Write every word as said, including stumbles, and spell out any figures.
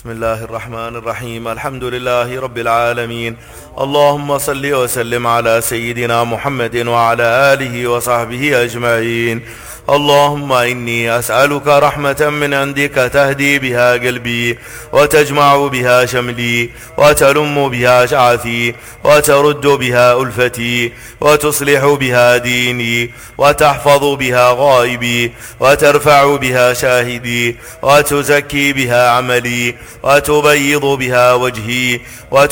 بسم الله الرحمن الرحيم. الحمد لله رب العالمين. اللهم صل وسلم على سيدنا محمد وعلى آله وصحبه أجمعين. اللهم إني أسألك رحمة من عندك تهدي بها قلبي وتجمع بها شملي وتلم بها شعثي وترد بها ألفتي وتصلح بها ديني وتحفظ بها غائبي وترفع بها شاهدي وتزكي بها عملي وتبيض بها وجهي